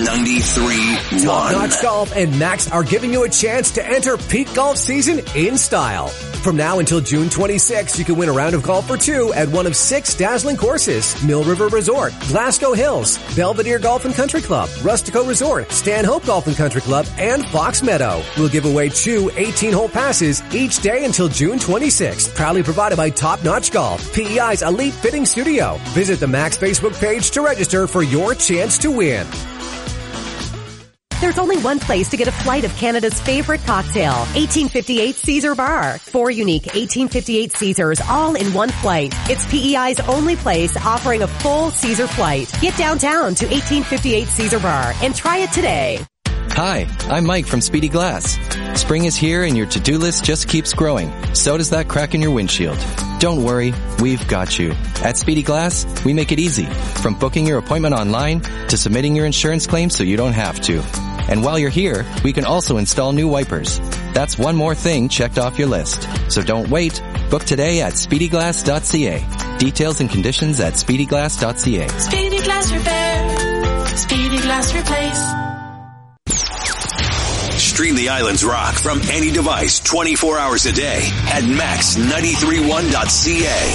93.1. Top Notch Golf and Max are giving you a chance to enter peak golf season in style. From now until June 26th, you can win a round of golf for two at one of 6 dazzling courses: Mill River Resort, Glasgow Hills, Belvedere Golf and Country Club, Rustico Resort, Stanhope Golf and Country Club, and Fox Meadow. We'll give away 2 18-hole passes each day until June 26th. Proudly provided by Top Notch Golf, PEI's Elite Fitting Studio. Visit the Max Facebook page to register for your chance to win. There's only one place to get a flight of Canada's favorite cocktail, 1858 Caesar Bar. 4 unique 1858 Caesars all in one flight. It's PEI's only place offering a full Caesar flight. Get downtown to 1858 Caesar Bar and try it today. Hi, I'm Mike from Speedy Glass. Spring is here and your to-do list just keeps growing. So does that crack in your windshield. Don't worry, we've got you. At Speedy Glass, we make it easy. From booking your appointment online to submitting your insurance claim so you don't have to. And while you're here, we can also install new wipers. That's one more thing checked off your list. So don't wait. Book today at speedyglass.ca. Details and conditions at speedyglass.ca. Speedy Glass Repair. Speedy Glass Replace. Stream the Island's Rock from any device 24 hours a day at max931.ca.